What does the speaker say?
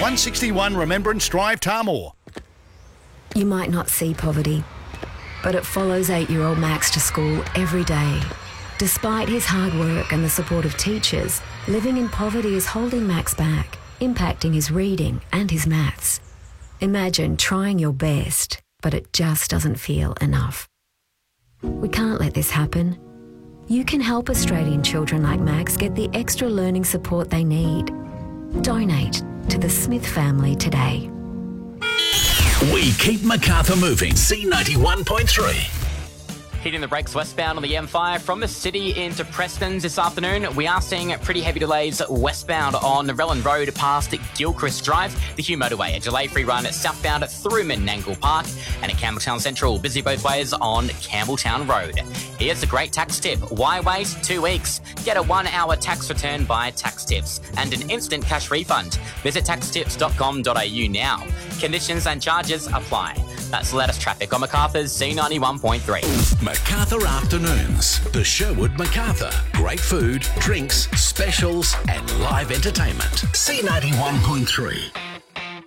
161 Remembrance Drive, Tamor. You might not see poverty, but it follows 8-year-old Max to school every day. Despite his hard work and the support of teachers, living in poverty is holding Max back, impacting his reading and his maths. Imagine trying your best, but it just doesn't feel enough. We can't let this happen. You can help Australian children like Max get the extra learning support they need. Donate to the Smith family today. We keep Macarthur moving. C91.3. Hitting the brakes westbound on the M5 from the city into Preston's this afternoon. We are seeing pretty heavy delays westbound on Relland Road past Gilchrist Drive, the Hugh Motorway. A delay-free run southbound through Menangle Park, and at Campbelltown Central, busy both ways on Campbelltown Road. Here's a great tax tip. Why wait 2 weeks? Get a 1-hour tax return by Tax Tips and an instant cash refund. Visit taxtips.com.au now. Conditions and charges apply. That's the latest traffic on Macarthur's C91.3. Macarthur Afternoons. The Sherwood Macarthur. Great food, drinks, specials and live entertainment. C91.3.